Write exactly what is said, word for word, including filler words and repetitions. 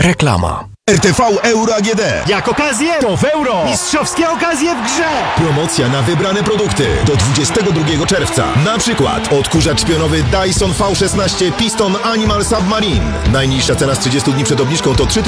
Reklama. R T V Euro A G D. Jak okazję, to w euro. Mistrzowskie okazje w grze. Promocja na wybrane produkty do dwudziestego drugiego czerwca. Na przykład odkurzacz pionowy Dyson V szesnaście Piston Animal Submarine. Najniższa cena z trzydziestu dni przed obniżką to trzy